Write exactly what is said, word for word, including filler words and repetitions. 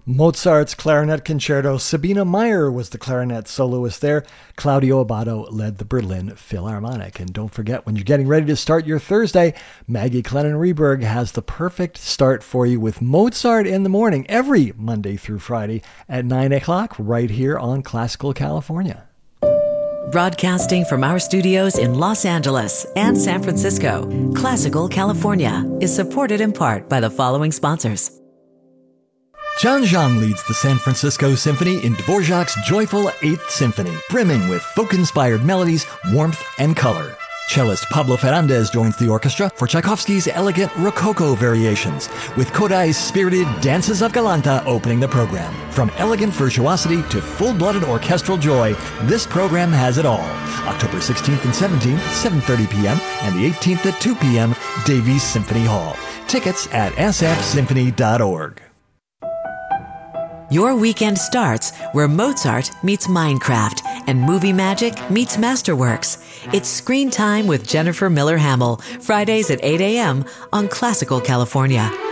Mozart's Clarinet Concerto. Sabina Meyer was the clarinet soloist there. Claudio Abbado led the Berlin Philharmonic. And don't forget, when you're getting ready to start your Thursday, Maggie Clennon-Reberg has the perfect start for you with Mozart in the morning every Monday through Friday at nine o'clock right here on Classical California. Broadcasting from our studios in Los Angeles and San Francisco, Classical California is supported in part by the following sponsors. John Zhang leads the San Francisco Symphony in Dvorak's joyful Eighth Symphony, brimming with folk-inspired melodies, warmth, and color. Cellist Pablo Ferrandez joins the orchestra for Tchaikovsky's elegant Rococo variations, with Kodai's spirited Dances of Galanta opening the program. From elegant virtuosity to full-blooded orchestral joy, this program has it all. October sixteenth and seventeenth, seven thirty p.m., and the eighteenth at two p.m., Davies Symphony Hall. Tickets at s f symphony dot org. Your weekend starts where Mozart meets Minecraft and movie magic meets Masterworks. It's Screen Time with Jennifer Miller Hamill, Fridays at eight a.m. on Classical California.